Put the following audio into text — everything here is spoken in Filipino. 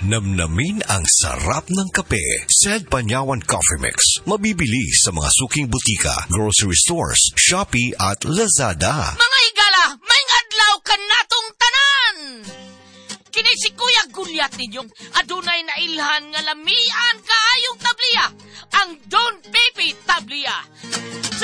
Namnamin ang sarap ng kape. Sed Panyawan Coffee Mix. Mabibili sa mga suking butika, grocery stores, Shopee at Lazada. Mga higala, may adlaw ka natong tanan! Kini si Kuya Gulyat ninyong adunay na ilhan nga lamian kaayong tabliya, ang Don Baby Tabliya.